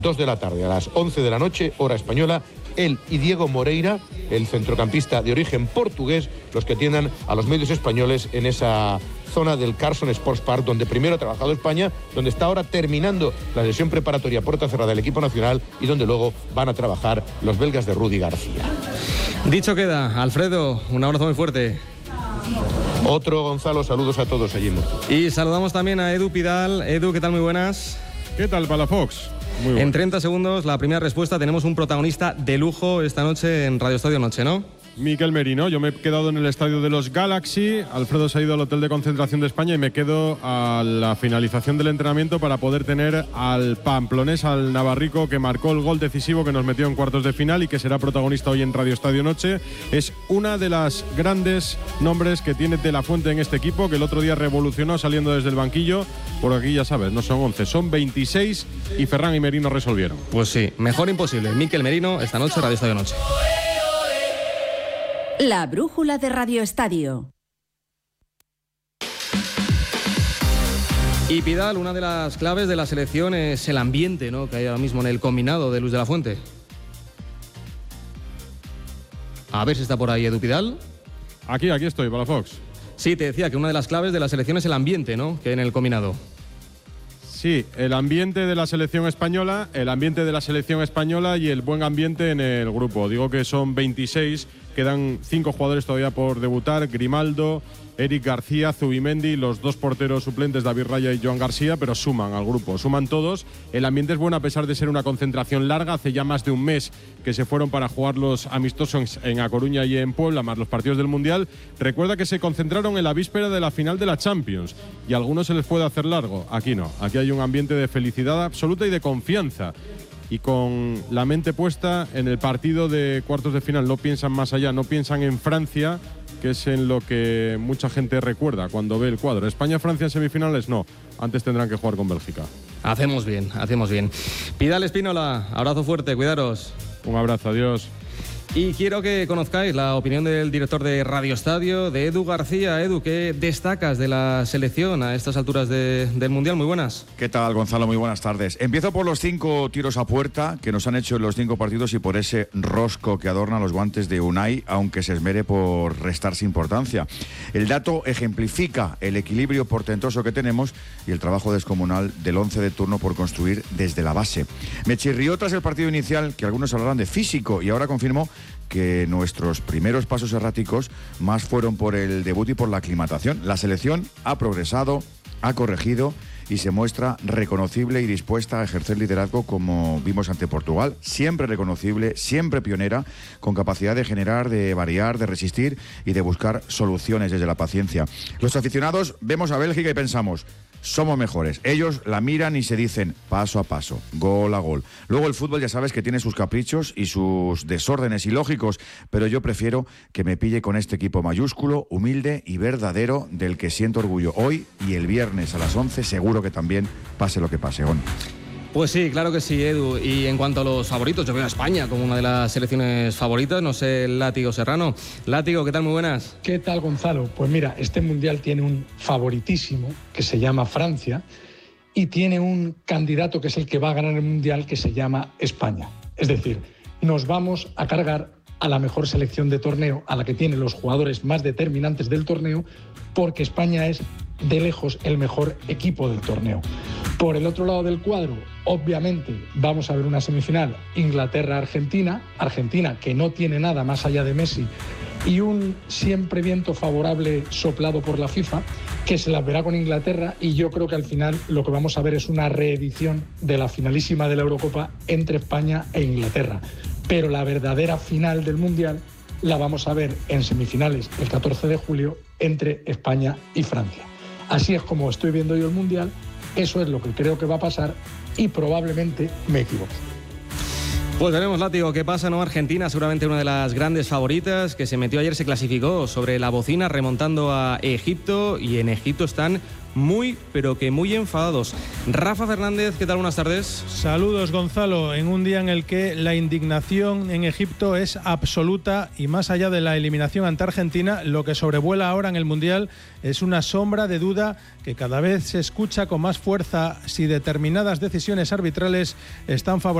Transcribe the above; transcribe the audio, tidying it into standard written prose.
2 de la tarde, a las 11 de la noche, hora española, él y Diego Moreira, el centrocampista de origen portugués, los que atiendan a los medios españoles en esa zona del Carson Sports Park, donde primero ha trabajado España, donde está ahora terminando la sesión preparatoria puerta cerrada del equipo nacional y donde luego van a trabajar los belgas de Rudi García. Dicho queda, Alfredo, un abrazo muy fuerte. Otro, Gonzalo, saludos a todos allí. Y saludamos también a Edu Pidal. Edu, ¿qué tal? Muy buenas. ¿Qué tal, Palafox? Muy bueno. En 30 segundos, la primera respuesta. Tenemos un protagonista de lujo esta noche en Radio Estadio Noche, ¿no? Miquel Merino. Yo me he quedado en el estadio de los Galaxy. Alfredo se ha ido al hotel de concentración de España y me quedo a la finalización del entrenamiento para poder tener al pamplonés, al navarrico que marcó el gol decisivo que nos metió en cuartos de final y que será protagonista hoy en Radio Estadio Noche. Es una de las grandes nombres que tiene De La Fuente en este equipo, que el otro día revolucionó saliendo desde el banquillo. Por aquí ya sabes, no son 11, son 26 y Ferran y Merino resolvieron. Pues sí, mejor imposible. Miquel Merino, esta noche, Radio Estadio Noche. La brújula de Radio Estadio. Y Pidal, una de las claves de la selección es el ambiente, ¿no?, que hay ahora mismo en el combinado de Luis de la Fuente. A ver si está por ahí Edu Pidal. Aquí estoy, Palafox. Sí, te decía que una de las claves de la selección es el ambiente, ¿no?, que hay en el combinado. Sí, el ambiente de la selección española y el buen ambiente en el grupo. Digo que son 26, quedan 5 jugadores todavía por debutar: Grimaldo, Eric García, Zubimendi, los 2 porteros suplentes, David Raya y Joan García, pero suman al grupo, suman todos. El ambiente es bueno a pesar de ser una concentración larga. Hace ya más de un mes que se fueron para jugar los amistosos en A Coruña y en Puebla, más los partidos del Mundial. Recuerda que se concentraron en la víspera de la final de la Champions y a algunos se les puede hacer largo. Aquí no, aquí hay un ambiente de felicidad absoluta y de confianza. Y con la mente puesta en el partido de cuartos de final. No piensan más allá, no piensan en Francia, que es en lo que mucha gente recuerda cuando ve el cuadro. España-Francia en semifinales, no. Antes tendrán que jugar con Bélgica. Hacemos bien, hacemos bien. Pidal Espínola, abrazo fuerte, cuidaros. Un abrazo, adiós. Y quiero que conozcáis la opinión del director de Radio Estadio, de Edu García. Edu, ¿qué destacas de la selección a estas alturas del Mundial? Muy buenas. ¿Qué tal, Gonzalo? Muy buenas tardes. Empiezo por los 5 tiros a puerta que nos han hecho en los 5 partidos y por ese rosco que adorna los guantes de Unai, aunque se esmere por restarse importancia. El dato ejemplifica el equilibrio portentoso que tenemos y el trabajo descomunal del 11 de turno por construir desde la base. Me chirrió tras el partido inicial que algunos hablaban de físico y ahora confirmo que nuestros primeros pasos erráticos más fueron por el debut y por la aclimatación. La selección ha progresado, ha corregido y se muestra reconocible y dispuesta a ejercer liderazgo como vimos ante Portugal. Siempre reconocible, siempre pionera, con capacidad de generar, de variar, de resistir y de buscar soluciones desde la paciencia. Los aficionados vemos a Bélgica y pensamos: somos mejores. Ellos la miran y se dicen paso a paso, gol a gol. Luego el fútbol ya sabes que tiene sus caprichos y sus desórdenes ilógicos, pero yo prefiero que me pille con este equipo mayúsculo, humilde y verdadero, del que siento orgullo hoy y el viernes a las 11, seguro que también pase lo que pase. Pues sí, claro que sí, Edu. Y en cuanto a los favoritos, yo veo a España como una de las selecciones favoritas. No sé, Látigo Serrano. Látigo, ¿qué tal? Muy buenas. ¿Qué tal, Gonzalo? Pues mira, este Mundial tiene un favoritísimo que se llama Francia y tiene un candidato que es el que va a ganar el Mundial que se llama España. Es decir, nos vamos a cargar a la mejor selección de torneo, a la que tiene los jugadores más determinantes del torneo, porque España es de lejos el mejor equipo del torneo. Por el otro lado del cuadro, obviamente, vamos a ver una semifinal Inglaterra-Argentina, Argentina que no tiene nada más allá de Messi y un siempre viento favorable soplado por la FIFA, que se las verá con Inglaterra, y yo creo que al final lo que vamos a ver es una reedición de la finalísima de la Eurocopa entre España e Inglaterra. Pero la verdadera final del Mundial la vamos a ver en semifinales el 14 de julio entre España y Francia. Así es como estoy viendo yo el Mundial, eso es lo que creo que va a pasar y probablemente me equivoque. Pues veremos, Látigo, qué pasa, ¿no? Argentina, seguramente una de las grandes favoritas, que se metió ayer, se clasificó sobre la bocina remontando a Egipto, y en Egipto están muy, pero que muy enfadados. Rafa Fernández, ¿qué tal? Buenas tardes. Saludos, Gonzalo. En un día en el que la indignación en Egipto es absoluta y más allá de la eliminación ante Argentina, lo que sobrevuela ahora en el Mundial es una sombra de duda que cada vez se escucha con más fuerza si determinadas decisiones arbitrales están favoreciendo